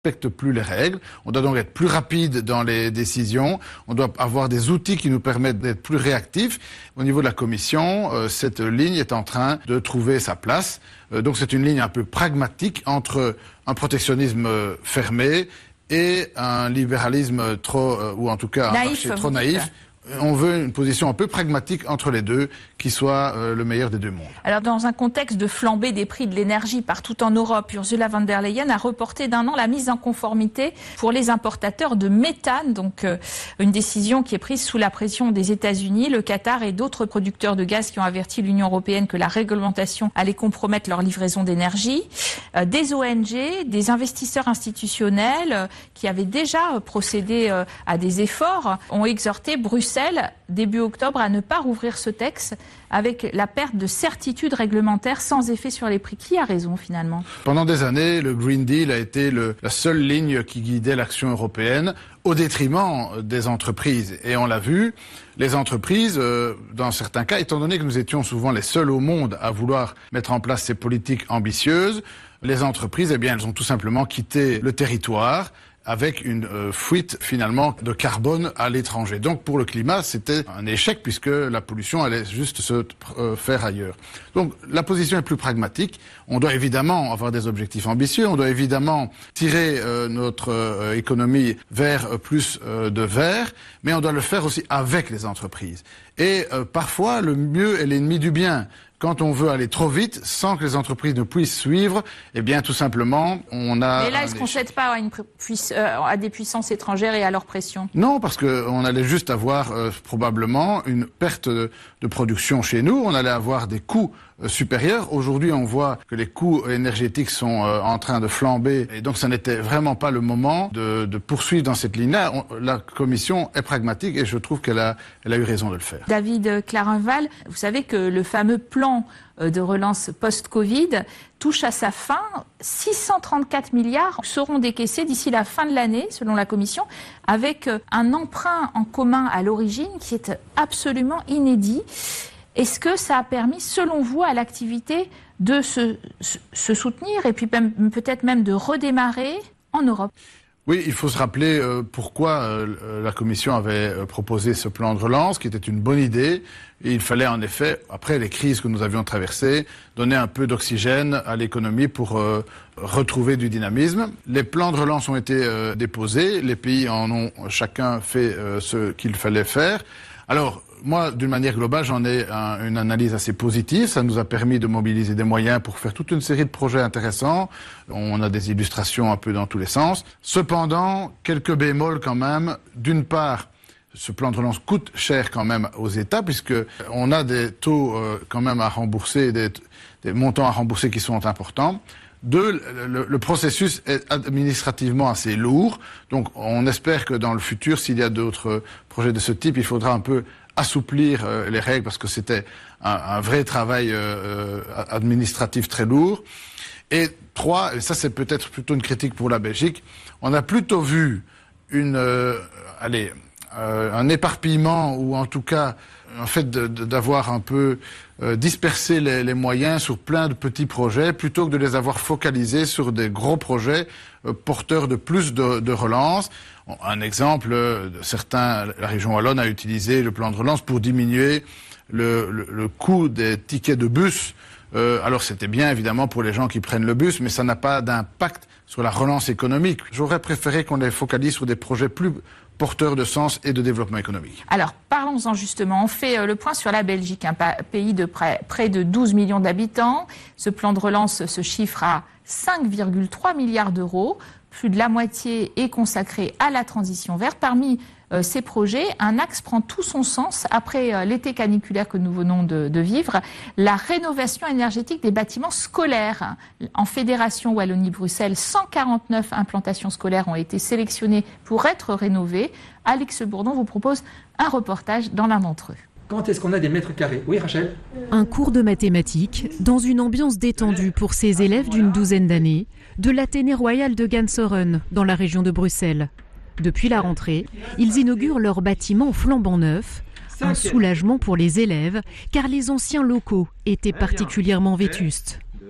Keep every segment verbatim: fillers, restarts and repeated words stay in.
respectent plus les règles. On doit donc être plus rapide dans les décisions. On doit avoir des outils qui nous permettent d'être plus réactifs. Au niveau de la Commission, euh, cette ligne est en train de trouver sa place. Euh, donc c'est une ligne un peu pragmatique entre un protectionnisme euh, fermé et un libéralisme trop, euh, ou en tout cas un naïf, marché trop naïf. On veut une position un peu pragmatique entre les deux, qui soit euh, le meilleur des deux mondes. Alors, dans un contexte de flambée des prix de l'énergie partout en Europe, Ursula von der Leyen a reporté d'un an la mise en conformité pour les importateurs de méthane. Donc, euh, une décision qui est prise sous la pression des États-Unis, le Qatar et d'autres producteurs de gaz qui ont averti l'Union européenne que la réglementation allait compromettre leur livraison d'énergie. Euh, des O N G, des investisseurs institutionnels euh, qui avaient déjà euh, procédé euh, à des efforts ont exhorté Bruxelles début octobre à ne pas rouvrir ce texte avec la perte de certitude réglementaire sans effet sur les prix. Qui a raison finalement? Pendant des années, le Green Deal a été le, la seule ligne qui guidait l'action européenne au détriment des entreprises. Et on l'a vu, les entreprises, euh, dans certains cas, étant donné que nous étions souvent les seuls au monde à vouloir mettre en place ces politiques ambitieuses, les entreprises, eh bien, elles ont tout simplement quitté le territoire avec une euh, fuite finalement de carbone à l'étranger. Donc pour le climat, c'était un échec puisque la pollution allait juste se euh, faire ailleurs. Donc la position est plus pragmatique. On doit évidemment avoir des objectifs ambitieux, on doit évidemment tirer euh, notre euh, économie vers euh, plus euh, de vert, mais on doit le faire aussi avec les entreprises. Et euh, parfois, le mieux est l'ennemi du bien. Quand on veut aller trop vite, sans que les entreprises ne puissent suivre, eh bien, tout simplement, on a... Mais là, est-ce qu'on ne cède pas à, une puiss- euh, à des puissances étrangères et à leur pression? Non, parce qu'on allait juste avoir euh, probablement une perte de, de production chez nous. On allait avoir des coûts euh, supérieurs. Aujourd'hui, on voit que les coûts énergétiques sont euh, en train de flamber. Et donc, ça n'était vraiment pas le moment de, de poursuivre dans cette ligne-là. On, la Commission est pragmatique et je trouve qu'elle a, elle a eu raison de le faire. David Clarenval, vous savez que le fameux plan de relance post-Covid touche à sa fin. six cent trente-quatre milliards seront décaissés d'ici la fin de l'année, selon la Commission, avec un emprunt en commun à l'origine qui est absolument inédit. Est-ce que ça a permis, selon vous, à l'activité de se, se soutenir et puis même, peut-être même de redémarrer en Europe? Oui, il faut se rappeler euh, pourquoi euh, la Commission avait euh, proposé ce plan de relance, qui était une bonne idée. Et il fallait en effet, après les crises que nous avions traversées, donner un peu d'oxygène à l'économie pour euh, retrouver du dynamisme. Les plans de relance ont été euh, déposés, les pays en ont chacun fait euh, ce qu'il fallait faire. Alors, moi, d'une manière globale, j'en ai un, une analyse assez positive. Ça nous a permis de mobiliser des moyens pour faire toute une série de projets intéressants. On a des illustrations un peu dans tous les sens. Cependant, quelques bémols quand même. D'une part, ce plan de relance coûte cher quand même aux États, puisque on a des taux euh, quand même à rembourser, des, des montants à rembourser qui sont importants. Deux, le, le processus est administrativement assez lourd. Donc, on espère que dans le futur, s'il y a d'autres projets de ce type, il faudra un peu assouplir euh, les règles parce que c'était un, un vrai travail euh, administratif très lourd. Et trois, et ça c'est peut-être plutôt une critique pour la Belgique, on a plutôt vu une, euh, allez, euh, un éparpillement ou en tout cas en fait de, de, d'avoir un peu euh, dispersé les, les moyens sur plein de petits projets plutôt que de les avoir focalisés sur des gros projets euh, porteurs de plus de, de relance. Un exemple, de certains, la région wallonne a utilisé le plan de relance pour diminuer le, le, le coût des tickets de bus. Euh, alors c'était bien évidemment pour les gens qui prennent le bus, mais ça n'a pas d'impact sur la relance économique. J'aurais préféré qu'on les focalise sur des projets plus porteurs de sens et de développement économique. Alors parlons-en justement. On fait le point sur la Belgique, un pays de près, près de douze millions d'habitants. Ce plan de relance se chiffre à cinq virgule trois milliards d'euros. Plus de la moitié est consacrée à la transition verte. Parmi euh, ces projets, un axe prend tout son sens après euh, l'été caniculaire que nous venons de, de vivre, la rénovation énergétique des bâtiments scolaires. En Fédération Wallonie-Bruxelles, cent quarante-neuf implantations scolaires ont été sélectionnées pour être rénovées. Alix Bourdon vous propose un reportage dans l'un d'entre eux. Quand est-ce qu'on a des mètres carrés? Oui, Rachel? Un cours de mathématiques dans une ambiance détendue pour ces élèves d'une douzaine d'années de l'Athénée royal de Gansoren, dans la région de Bruxelles. Depuis la rentrée, ils inaugurent leur bâtiment flambant neuf. Un soulagement pour les élèves, car les anciens locaux étaient particulièrement vétustes.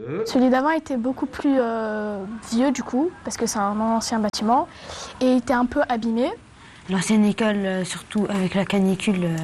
Celui d'avant était beaucoup plus euh, vieux du coup, parce que c'est un ancien bâtiment, et il était un peu abîmé. L'ancienne école, euh, surtout avec la canicule, euh,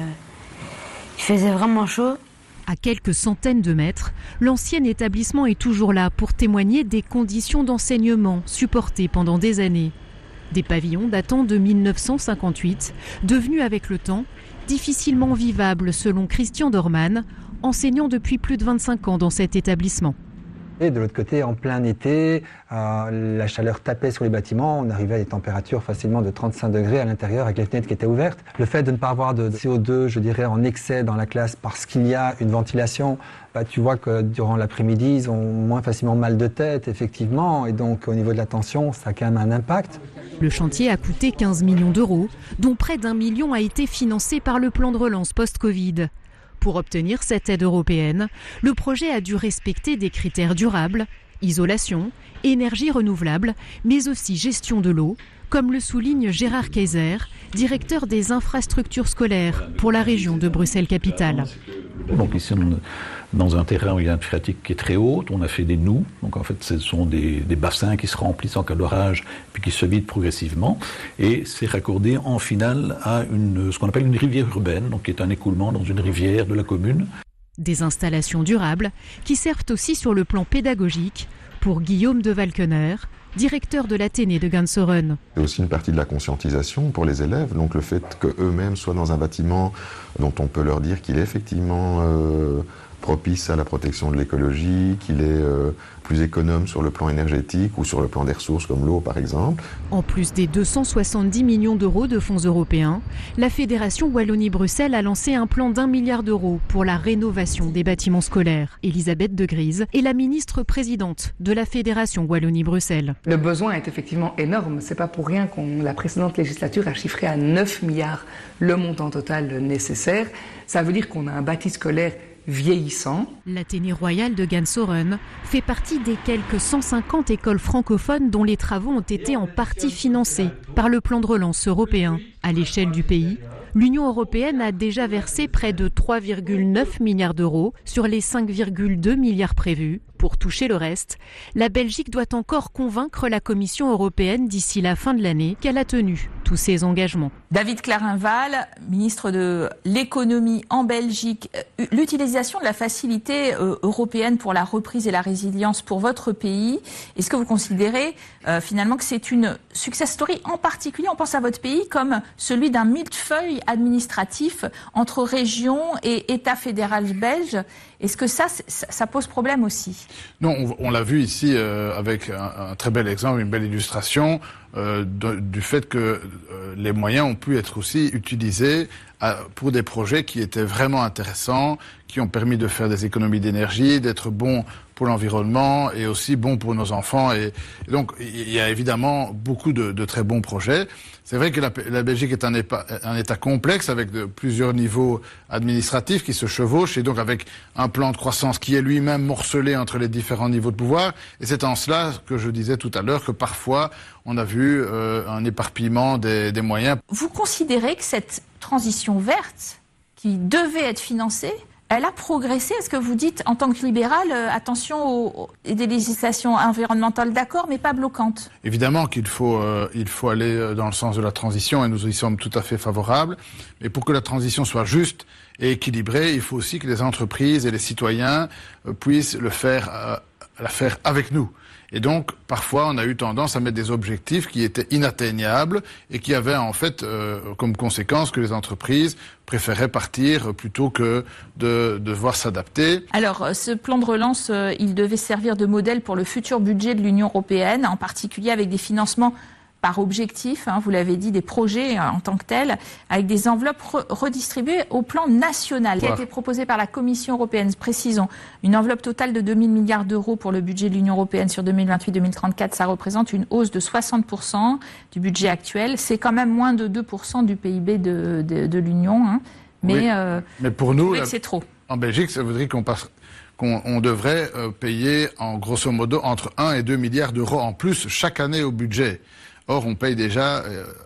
il faisait vraiment chaud. À quelques centaines de mètres, l'ancien établissement est toujours là pour témoigner des conditions d'enseignement supportées pendant des années. Des pavillons datant de mille neuf cent cinquante-huit, devenus avec le temps difficilement vivables selon Christian Dorman, enseignant depuis plus de vingt-cinq ans dans cet établissement. Et de l'autre côté, en plein été, euh, la chaleur tapait sur les bâtiments. On arrivait à des températures facilement de trente-cinq degrés à l'intérieur avec les fenêtres qui étaient ouvertes. Le fait de ne pas avoir de C O deux, je dirais, en excès dans la classe parce qu'il y a une ventilation, bah, tu vois que durant l'après-midi, ils ont moins facilement mal de tête, effectivement. Et donc, au niveau de la tension, ça a quand même un impact. Le chantier a coûté quinze millions d'euros, dont près d'un million a été financé par le plan de relance post-Covid. Pour obtenir cette aide européenne, le projet a dû respecter des critères durables, isolation, énergie renouvelable, mais aussi gestion de l'eau, comme le souligne Gérard Kayser, directeur des infrastructures scolaires pour la région de Bruxelles-Capitale. Donc ici, on est dans un terrain où il y a une phréatique qui est très haute, on a fait des noues, donc en fait ce sont des, des bassins qui se remplissent en cas d'orage puis qui se vident progressivement, et c'est raccordé en finale à une, ce qu'on appelle une rivière urbaine, donc qui est un écoulement dans une rivière de la commune. Des installations durables qui servent aussi sur le plan pédagogique pour Guillaume de Valkener, directeur de l'Athénée de Gansoren. C'est aussi une partie de la conscientisation pour les élèves, donc le fait qu'eux-mêmes soient dans un bâtiment dont on peut leur dire qu'il est effectivement euh, propice à la protection de l'écologie, qu'il est euh, plus économe sur le plan énergétique ou sur le plan des ressources comme l'eau par exemple. En plus des deux cent soixante-dix millions d'euros de fonds européens, la Fédération Wallonie-Bruxelles a lancé un plan d'un milliard d'euros pour la rénovation des bâtiments scolaires. Elisabeth de Grise est la ministre présidente de la Fédération Wallonie-Bruxelles. Le besoin est effectivement énorme. C'est pas pour rien qu'on la précédente législature a chiffré à neuf milliards le montant total nécessaire. Ça veut dire qu'on a un bâti scolaire vieillissant. L'Athénée royal de Gansoren fait partie des quelques cent cinquante écoles francophones dont les travaux ont été en partie financés par le plan de relance européen. À l'échelle du pays, l'Union européenne a déjà versé près de trois virgule neuf milliards d'euros sur les cinq virgule deux milliards prévus. Pour toucher le reste, la Belgique doit encore convaincre la Commission européenne d'ici la fin de l'année qu'elle a tenu tous ses engagements. David Clarinval, ministre de l'économie en Belgique, l'utilisation de la facilité euh, européenne pour la reprise et la résilience pour votre pays, est-ce que vous considérez euh, finalement que c'est une success story? En particulier, on pense à votre pays comme celui d'un millefeuille administratif entre régions et État fédéral belge. Est-ce que ça, ça pose problème aussi? Non, on, on l'a vu ici euh, avec un, un très bel exemple, une belle illustration euh, de, du fait que euh, les moyens ont pu être aussi utilisés à, pour des projets qui étaient vraiment intéressants, qui ont permis de faire des économies d'énergie, d'être bons pour l'environnement et aussi bons pour nos enfants. Et, et donc, il y a évidemment beaucoup de, de très bons projets. C'est vrai que la, la Belgique est un, épa, un État complexe avec de, plusieurs niveaux administratifs qui se chevauchent et donc avec un plan de croissance qui est lui-même morcelé entre les différents niveaux de pouvoir. Et c'est en cela que je disais tout à l'heure que parfois on a vu euh, un éparpillement des, des moyens. Vous considérez que cette transition verte qui devait être financée, elle a progressé? Est-ce que vous dites, en tant que libéral, euh, attention aux, aux des législations environnementales, d'accord, mais pas bloquantes? Évidemment qu'il faut, euh, il faut aller dans le sens de la transition et nous y sommes tout à fait favorables. Mais pour que la transition soit juste et équilibrée, il faut aussi que les entreprises et les citoyens euh, puissent le faire, euh, la faire avec nous. Et donc, parfois, on a eu tendance à mettre des objectifs qui étaient inatteignables et qui avaient en fait euh, comme conséquence que les entreprises préféraient partir plutôt que de devoir s'adapter. Alors, ce plan de relance, euh, il devait servir de modèle pour le futur budget de l'Union européenne, en particulier avec des financements par objectif, hein, vous l'avez dit, des projets euh, en tant que tels, avec des enveloppes re redistribuées au plan national. Voilà. Qui a été proposé par la Commission européenne, précisons, une enveloppe totale de deux mille milliards d'euros pour le budget de l'Union européenne sur deux mille vingt-huit deux mille trente-quatre. Ça représente une hausse de soixante pour cent du budget actuel. C'est quand même moins de deux pour cent du P I B de, de, de l'Union. Hein. Mais, oui, euh, mais pour nous, la... c'est trop. En Belgique, ça voudrait qu'on passe... qu'on on devrait euh, payer en grosso modo entre un et deux milliards d'euros en plus chaque année au budget. Or, on paye déjà euh,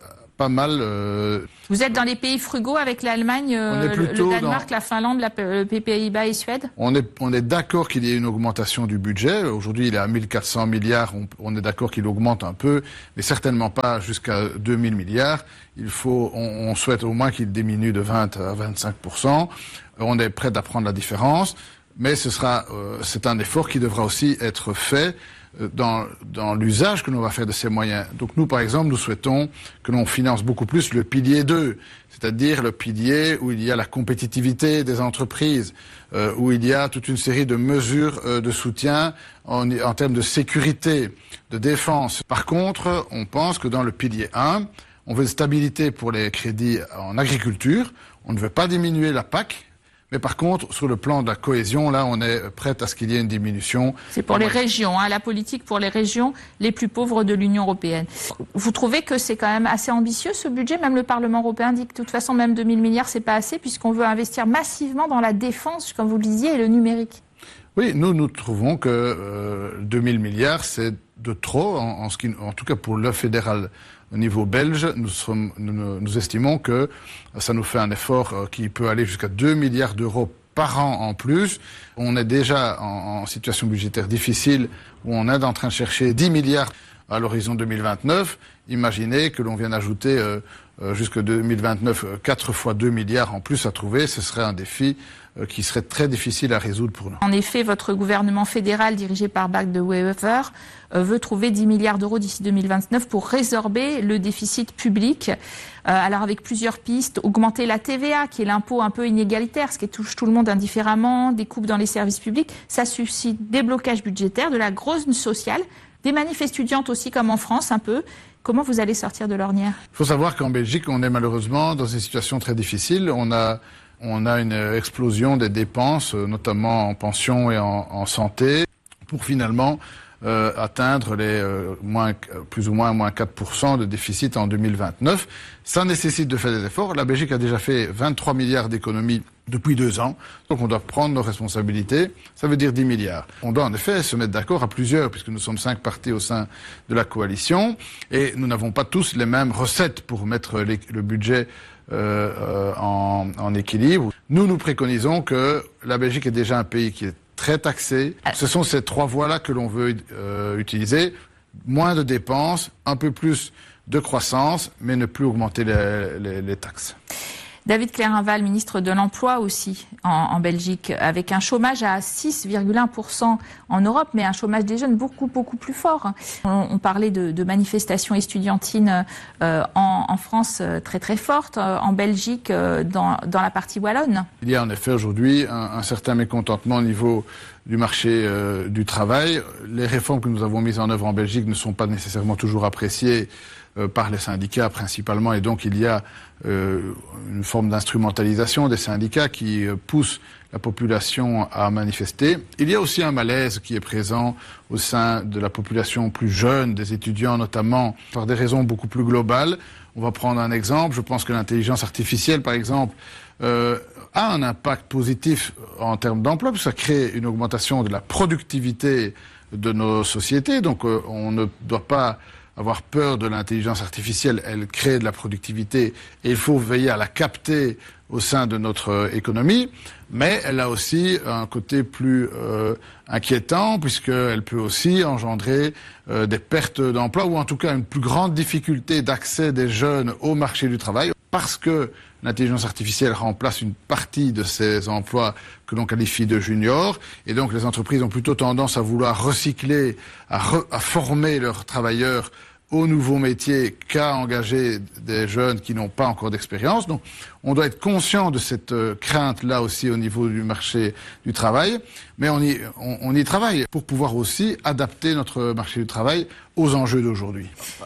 pas mal. Euh... Vous êtes dans les pays frugaux avec l'Allemagne, euh, le, le Danemark, dans... la Finlande, la, le Pays-Bas et Suède? On est, on est d'accord qu'il y ait une augmentation du budget. Aujourd'hui, il est à mille quatre cents milliards. On, on est d'accord qu'il augmente un peu, mais certainement pas jusqu'à deux mille milliards. Il faut, on, on souhaite au moins qu'il diminue de vingt à vingt-cinq pour cent. On est prêt à prendre la différence, mais ce sera, euh, c'est un effort qui devra aussi être fait dans, dans l'usage que l'on va faire de ces moyens. Donc nous, par exemple, nous souhaitons que l'on finance beaucoup plus le pilier deux, c'est-à-dire le pilier où il y a la compétitivité des entreprises, euh, où il y a toute une série de mesures euh, de soutien en, en termes de sécurité, de défense. Par contre, on pense que dans le pilier un, on veut une stabilité pour les crédits en agriculture, on ne veut pas diminuer la P A C, mais par contre, sur le plan de la cohésion, là, on est prêt à ce qu'il y ait une diminution. C'est pour les régions, hein, la politique pour les régions les plus pauvres de l'Union européenne. Vous trouvez que c'est quand même assez ambitieux ce budget? Même le Parlement européen dit que de toute façon, même deux mille milliards, c'est pas assez, puisqu'on veut investir massivement dans la défense, comme vous le disiez, et le numérique. Oui, nous, nous trouvons que euh, deux mille milliards, c'est de trop, en, en, ce qui, en tout cas pour le fédéral. Au niveau belge, nous, sommes, nous, nous estimons que ça nous fait un effort euh, qui peut aller jusqu'à deux milliards d'euros par an en plus. On est déjà en, en situation budgétaire difficile, où on est en train de chercher dix milliards à l'horizon deux mille vingt-neuf. Imaginez que l'on vienne ajouter euh, euh, jusqu'à deux mille vingt-neuf euh, quatre fois deux milliards en plus à trouver. Ce serait un défi euh, qui serait très difficile à résoudre pour nous. En effet, votre gouvernement fédéral dirigé par Bart de Wever euh, veut trouver dix milliards d'euros d'ici deux mille vingt-neuf pour résorber le déficit public. Euh, alors avec plusieurs pistes, augmenter la T V A, qui est l'impôt un peu inégalitaire, ce qui touche tout le monde indifféremment, des coupes dans les services publics. Ça suscite des blocages budgétaires, de la grogne sociale, des manifs étudiantes aussi, comme en France un peu. Comment vous allez sortir de l'ornière? Il faut savoir qu'en Belgique, on est malheureusement dans une situation très difficile. On a, on a une explosion des dépenses, notamment en pension et en, en santé, pour finalement euh, atteindre les euh, moins, plus ou moins moins quatre pour cent de déficit en deux mille vingt-neuf. Ça nécessite de faire des efforts. La Belgique a déjà fait vingt-trois milliards d'économies depuis deux ans. Donc on doit prendre nos responsabilités. Ça veut dire dix milliards. On doit en effet se mettre d'accord à plusieurs, puisque nous sommes cinq partis au sein de la coalition. Et nous n'avons pas tous les mêmes recettes pour mettre les, le budget euh, euh, en, en équilibre. Nous, nous préconisons que la Belgique est déjà un pays qui est très taxé. Ce sont ces trois voies-là que l'on veut euh, utiliser. Moins de dépenses, un peu plus de croissance, mais ne plus augmenter les, les, les taxes. David Clarenval, ministre de l'Emploi aussi en, en Belgique, avec un chômage à six virgule un pour cent en Europe, mais un chômage des jeunes beaucoup, beaucoup plus fort. On, on parlait de, de manifestations estudiantines euh, en, en France euh, très, très fortes, euh, en Belgique, euh, dans, dans la partie wallonne. Il y a en effet aujourd'hui un, un certain mécontentement au niveau du marché euh, du travail. Les réformes que nous avons mises en œuvre en Belgique ne sont pas nécessairement toujours appréciées euh, par les syndicats principalement, et donc il y a euh, une forme d'instrumentalisation des syndicats qui euh, pousse la population à manifester. Il y a aussi un malaise qui est présent au sein de la population plus jeune, des étudiants notamment, par des raisons beaucoup plus globales. On va prendre un exemple. Je pense que l'intelligence artificielle, par exemple, euh, a un impact positif en termes d'emploi, parce que ça crée une augmentation de la productivité de nos sociétés. Donc euh, on ne doit pas avoir peur de l'intelligence artificielle. Elle crée de la productivité et il faut veiller à la capter au sein de notre économie. Mais elle a aussi un côté plus euh, inquiétant, puisqu'elle peut aussi engendrer euh, des pertes d'emploi, ou en tout cas une plus grande difficulté d'accès des jeunes au marché du travail, parce que l'intelligence artificielle remplace une partie de ces emplois que l'on qualifie de juniors, et donc les entreprises ont plutôt tendance à vouloir recycler, à, re, à former leurs travailleurs aux nouveaux métiers qu'à engager des jeunes qui n'ont pas encore d'expérience. Donc on doit être conscient de cette euh, crainte-là aussi au niveau du marché du travail, mais on y, on, on y travaille pour pouvoir aussi adapter notre marché du travail aux enjeux d'aujourd'hui.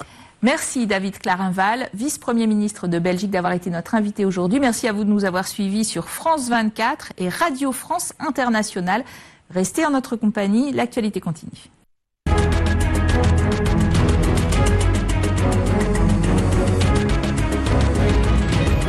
Merci David Clarenval, vice-premier ministre de Belgique, d'avoir été notre invité aujourd'hui. Merci à vous de nous avoir suivis sur France vingt-quatre et Radio France Internationale. Restez en notre compagnie, l'actualité continue.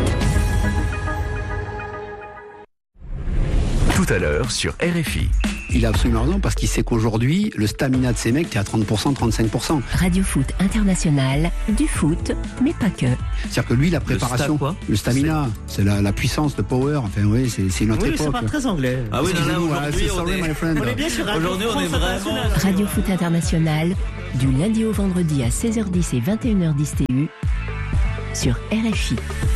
Tout à l'heure sur R F I. il a absolument raison parce qu'il sait qu'aujourd'hui, le stamina de ces mecs, t'es à trente pour cent, trente-cinq pour cent. Radio Foot International, du foot, mais pas que. C'est-à-dire que lui, la préparation, le, sta- le stamina, c'est, c'est la, la puissance, le power, enfin oui, c'est, c'est une autre oui, époque. Oui, c'est pas très anglais. Ah oui, non, là, aujourd'hui, on, sorry, est... on, est bien sur Radio aujourd'hui, on est vraiment... Radio Foot International, du lundi au vendredi à seize heures dix et vingt et une heures dix T U, sur R F I.